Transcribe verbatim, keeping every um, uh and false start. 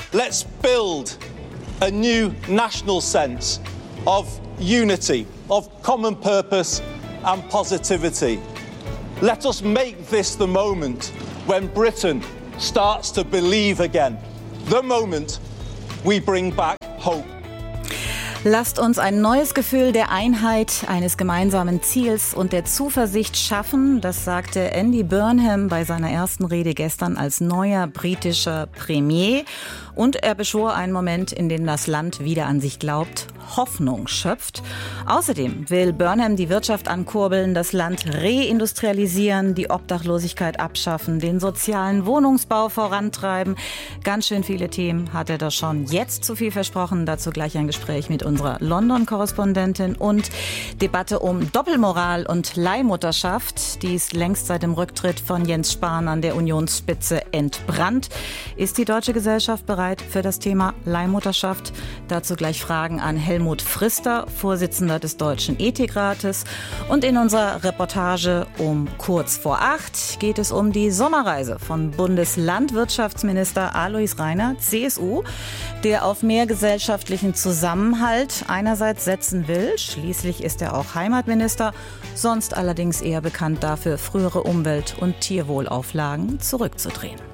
Let's build a new national sense of unity, of common purpose and positivity. Let us make this the moment when Britain starts to believe again. The moment we bring back hope. Lasst uns ein neues Gefühl der Einheit, eines gemeinsamen Ziels und der Zuversicht schaffen, das sagte Andy Burnham bei seiner ersten Rede gestern als neuer britischer Premier. Und er beschwor einen Moment, in dem das Land wieder an sich glaubt, Hoffnung schöpft. Außerdem will Burnham die Wirtschaft ankurbeln, das Land reindustrialisieren, die Obdachlosigkeit abschaffen, den sozialen Wohnungsbau vorantreiben. Ganz schön viele Themen hat er da schon jetzt zu viel versprochen. Dazu gleich ein Gespräch mit unserer London-Korrespondentin und Debatte um Doppelmoral und Leihmutterschaft. Die ist längst seit dem Rücktritt von Jens Spahn an der Unionsspitze entbrannt. Ist die deutsche Gesellschaft bereit für das Thema Leihmutterschaft? Dazu gleich Fragen an Helmut Frister, Vorsitzender des Deutschen Ethikrates. Und in unserer Reportage um kurz vor acht geht es um die Sommerreise von Bundeslandwirtschaftsminister Alois Rainer, C S U, der auf mehr gesellschaftlichen Zusammenhalt einerseits setzen will. Schließlich ist er auch Heimatminister, sonst allerdings eher bekannt dafür, frühere Umwelt- und Tierwohlauflagen zurückzudrehen.